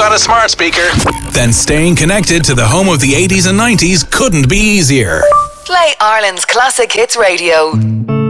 got a smart speaker, then staying connected to the home of the 80s and 90s couldn't be easier. Play Ireland's Classic Hits Radio.